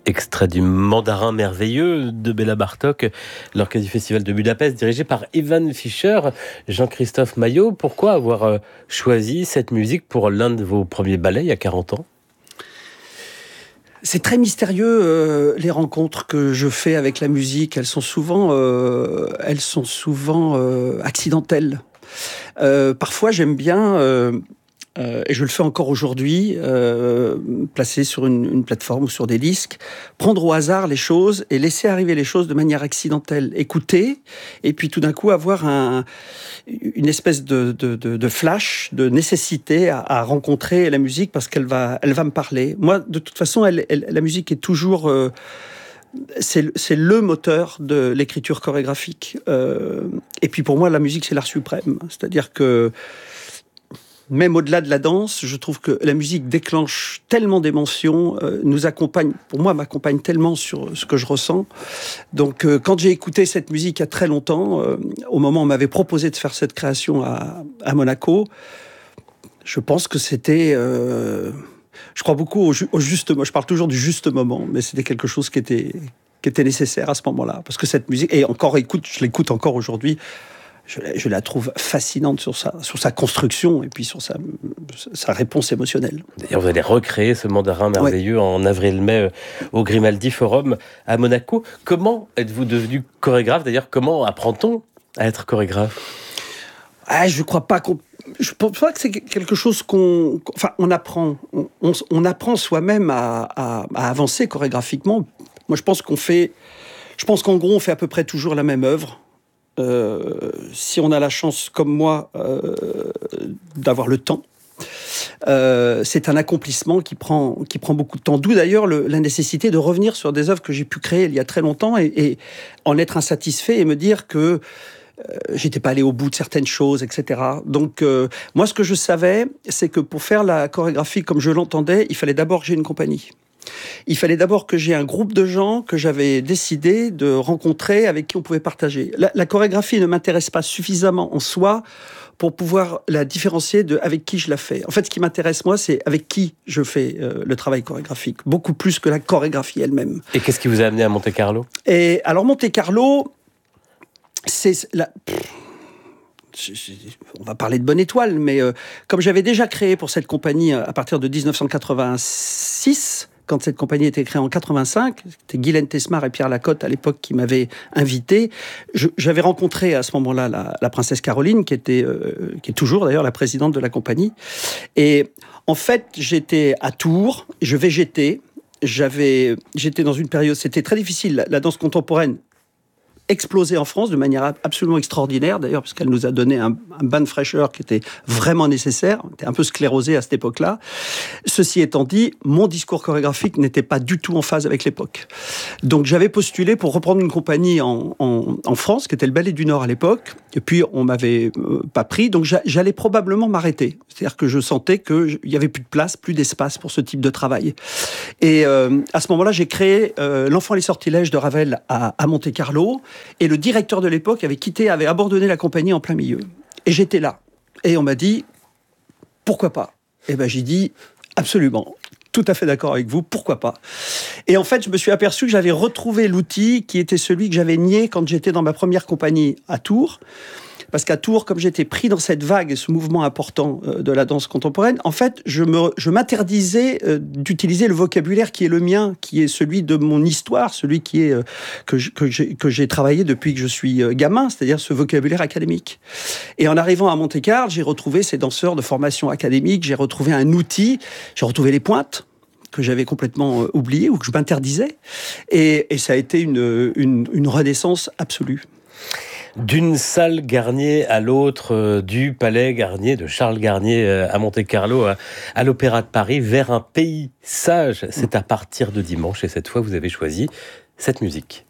Extrait du Mandarin merveilleux de Béla Bartók, l'orchestre du Festival de Budapest, dirigé par Ivan Fischer. Jean-Christophe Maillot, pourquoi avoir choisi cette musique pour l'un de vos premiers ballets il y a 40 ans ? C'est très mystérieux, les rencontres que je fais avec la musique. Elles sont souvent accidentelles. Parfois, j'aime bien... et je le fais encore aujourd'hui, placé sur une plateforme ou sur des disques, prendre au hasard les choses et laisser arriver les choses de manière accidentelle. Écouter, et puis tout d'un coup avoir une espèce de flash, de nécessité à rencontrer la musique parce qu'elle va me parler. Moi, de toute façon, la musique est toujours... c'est le moteur de l'écriture chorégraphique. Et puis pour moi, la musique, c'est l'art suprême. C'est-à-dire que même au-delà de la danse, je trouve que la musique déclenche tellement d'émotions, nous accompagne, pour moi, m'accompagne tellement sur ce que je ressens. Donc, quand j'ai écouté cette musique il y a très longtemps, au moment où on m'avait proposé de faire cette création à Monaco, je pense que c'était... je crois beaucoup au juste moment. Je parle toujours du juste moment, mais c'était quelque chose qui était nécessaire à ce moment-là. Parce que cette musique, et encore je l'écoute encore aujourd'hui, je la trouve fascinante sur sa construction et puis sur sa réponse émotionnelle. D'ailleurs, vous allez recréer ce Mandarin merveilleux en avril-mai au Grimaldi Forum à Monaco. Comment êtes-vous devenu chorégraphe ? D'ailleurs, comment apprend-on à être chorégraphe ? Je crois pas je pense pas que c'est quelque chose on apprend. On apprend soi-même à avancer chorégraphiquement. Moi, je pense qu'en gros, on fait à peu près toujours la même œuvre. Si on a la chance, comme moi, d'avoir le temps, c'est un accomplissement qui prend beaucoup de temps. D'où d'ailleurs la nécessité de revenir sur des œuvres que j'ai pu créer il y a très longtemps et en être insatisfait et me dire que j'étais pas allé au bout de certaines choses, etc. Donc, moi, ce que je savais, c'est que pour faire la chorégraphie comme je l'entendais, il fallait d'abord que j'ai une compagnie. Il fallait d'abord que j'ai un groupe de gens que j'avais décidé de rencontrer, avec qui on pouvait partager. La chorégraphie ne m'intéresse pas suffisamment en soi pour pouvoir la différencier de avec qui je la fais. En fait, ce qui m'intéresse, moi, c'est avec qui je fais le travail chorégraphique, beaucoup plus que la chorégraphie elle-même. Et qu'est-ce qui vous a amené à Monte-Carlo ? Et alors, Monte-Carlo, on va parler de Bonne Étoile, mais comme j'avais déjà créé pour cette compagnie à partir de 1986, quand cette compagnie était créée en 85, c'était Guylaine Tesmar et Pierre Lacotte à l'époque qui m'avaient invité. J'avais rencontré à ce moment-là la princesse Caroline, qui est toujours d'ailleurs la présidente de la compagnie. Et en fait, j'étais à Tours, je végétais. J'étais dans une période, c'était très difficile. La danse contemporaine explosé en France de manière absolument extraordinaire, d'ailleurs, parce qu'elle nous a donné un bain de fraîcheur qui était vraiment nécessaire. On était un peu sclérosé à cette époque-là. Ceci étant dit, mon discours chorégraphique n'était pas du tout en phase avec l'époque. Donc, j'avais postulé pour reprendre une compagnie en France, qui était le Ballet du Nord à l'époque, et puis on m'avait pas pris, donc j'allais probablement m'arrêter. C'est-à-dire que je sentais qu'il y avait plus de place, plus d'espace pour ce type de travail. Et à ce moment-là, j'ai créé L'Enfant et les sortilèges de Ravel à Monte-Carlo. Et le directeur de l'époque avait abandonné la compagnie en plein milieu. Et j'étais là. Et on m'a dit, pourquoi pas ? Et ben j'ai dit, absolument, tout à fait d'accord avec vous, pourquoi pas ? Et en fait, je me suis aperçu que j'avais retrouvé l'outil qui était celui que j'avais nié quand j'étais dans ma première compagnie à Tours. Parce qu'à Tours, comme j'étais pris dans cette vague et ce mouvement important de la danse contemporaine, en fait, je m'interdisais d'utiliser le vocabulaire qui est le mien, qui est celui de mon histoire, celui qui est que j'ai travaillé depuis que je suis gamin, c'est-à-dire ce vocabulaire académique. Et en arrivant à Monte-Carlo, j'ai retrouvé ces danseurs de formation académique, j'ai retrouvé un outil, j'ai retrouvé les pointes que j'avais complètement oubliées ou que je m'interdisais. Et ça a été une renaissance absolue. D'une salle Garnier à l'autre, du palais Garnier, de Charles Garnier à Monte-Carlo, à l'Opéra de Paris, vers un pays sage. C'est à partir de dimanche, et cette fois, vous avez choisi cette musique.